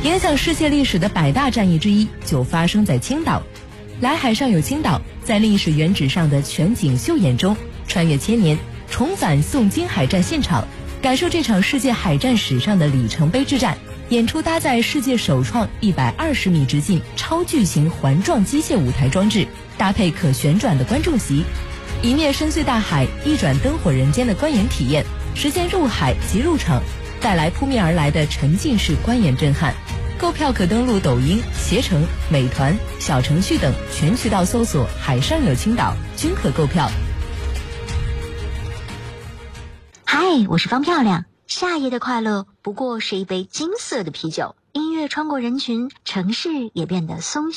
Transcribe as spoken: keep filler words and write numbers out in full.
影响世界历史的百大战役之一就发生在青岛。来海上有青岛，在历史原址上的全景秀眼中，穿越千年，重返宋金海战现场，感受这场世界海战史上的里程碑之战。演出搭载世界首创一百二十米直径超巨型环状机械舞台装置，搭配可旋转的观众席，一面深邃大海，一转灯火人间的观演体验，实现入海即入场，带来扑面而来的沉浸式观演震撼。购票可登录抖音、携程、美团、小程序等全渠道搜索“海上有青岛”，均可购票。 嗨，我是方漂亮。夏夜的快乐不过是一杯金色的啤酒，音乐穿过人群，城市也变得松